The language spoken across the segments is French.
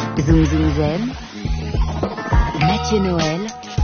Zoom Zoom Zen, Mathieu Noël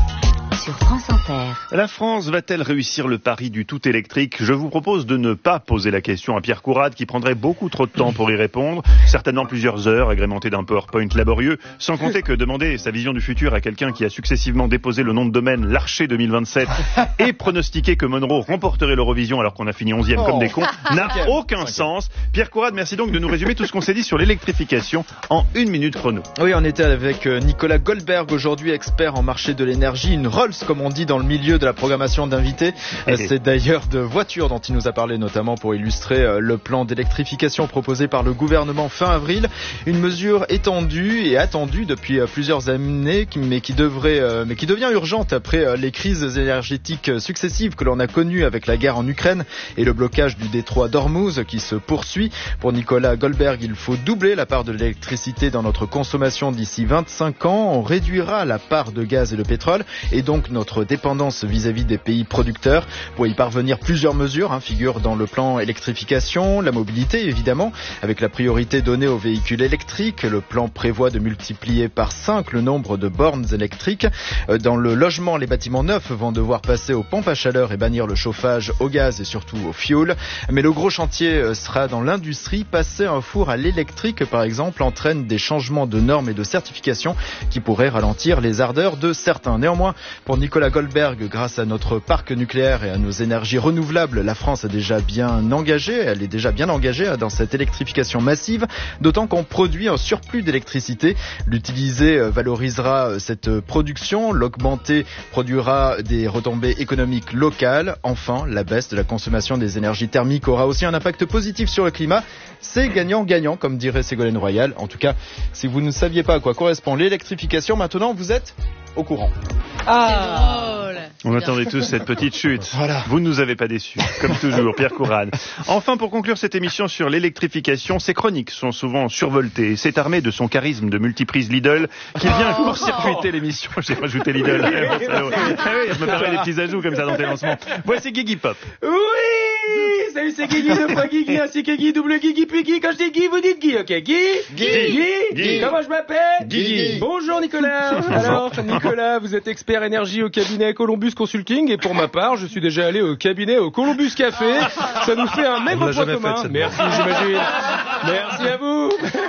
sur France Inter. La France va-t-elle réussir le pari du tout électrique ? Je vous propose de ne pas poser la question à Pierre Courade qui prendrait beaucoup trop de temps pour y répondre, certainement plusieurs heures agrémentées d'un PowerPoint laborieux, sans compter que demander sa vision du futur à quelqu'un qui a successivement déposé le nom de domaine Larcher 2027 et pronostiqué que Monroe remporterait l'Eurovision alors qu'on a fini 11e comme des cons n'a aucun sens. Pierre Courade, merci donc de nous résumer tout ce qu'on s'est dit sur l'électrification en 1 minute chrono. Oui, on était avec Nicolas Goldberg, aujourd'hui expert en marché de l'énergie, une Rolls comme on dit dans le milieu de la programmation d'invités. C'est d'ailleurs de voitures dont il nous a parlé notamment pour illustrer le plan d'électrification proposé par le gouvernement fin avril. Une mesure étendue et attendue depuis plusieurs années mais qui devient urgente après les crises énergétiques successives que l'on a connues avec la guerre en Ukraine et le blocage du détroit d'Ormuz qui se poursuit. Pour Nicolas Goldberg, il faut doubler la part de l'électricité dans notre consommation d'ici 25 ans. On réduira la part de gaz et de pétrole et donc notre dépendance vis-à-vis des pays producteurs. Pour y parvenir, plusieurs mesures figurent dans le plan électrification, la mobilité évidemment, avec la priorité donnée aux véhicules électriques. Le plan prévoit de multiplier par 5 le nombre de bornes électriques. Dans le logement, les bâtiments neufs vont devoir passer aux pompes à chaleur et bannir le chauffage au gaz et surtout au fioul. Mais le gros chantier sera dans l'industrie. Passer un four à l'électrique, par exemple, entraîne des changements de normes et de certification qui pourraient ralentir les ardeurs de certains. Néanmoins, pour Nicolas Goldberg, grâce à notre parc nucléaire et à nos énergies renouvelables, la France est déjà bien engagée. Elle est déjà bien engagée dans cette électrification massive, d'autant qu'on produit un surplus d'électricité. L'utiliser valorisera cette production, l'augmenter produira des retombées économiques locales. Enfin, la baisse de la consommation des énergies thermiques aura aussi un impact positif sur le climat. C'est gagnant-gagnant, comme dirait Ségolène Royal. En tout cas, si vous ne saviez pas à quoi correspond l'électrification, maintenant vous êtes au courant. On attendait tous cette petite chute. Voilà. Vous ne nous avez pas déçus, comme toujours, Pierre Courade. Enfin, pour conclure cette émission sur l'électrification, ses chroniques sont souvent survoltées. C'est armé de son charisme de multiprise Lidl qu'il vient court-circuiter l'émission. J'ai rajouté Lidl. Je me permets des petits ajouts comme ça dans tes lancements. Voici Guigui Pop. Oui, salut, c'est Guigui, 2 fois Guigui, ainsi que Guy, double Guigui, puis Guy. Quand je dis Guy, vous dites Guy, ok? Guy. Comment je m'appelle? Guigui. Bonjour Nicolas. Alors, Nicolas, vous êtes expert énergie au cabinet Columbus Consulting et pour ma part, je suis déjà allé au cabinet au Columbus Café. Ça nous fait un maigre point commun. Merci, j'imagine. Merci à vous.